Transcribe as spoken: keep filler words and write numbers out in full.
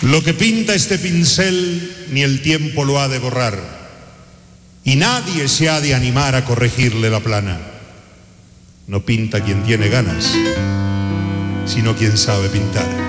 Lo que pinta este pincel ni el tiempo lo ha de borrar, y nadie se ha de animar a corregirle la plana. No pinta quien tiene ganas, sino quien sabe pintar.